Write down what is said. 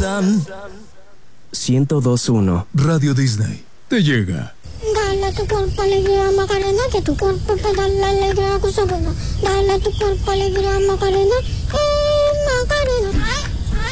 Sam. 102.1 Radio Disney te llega. Dale a tu cuerpo alegría, Macarena, que tu cuerpo te da la alegría, cosa buena. Dale a tu cuerpo alegría, Macarena,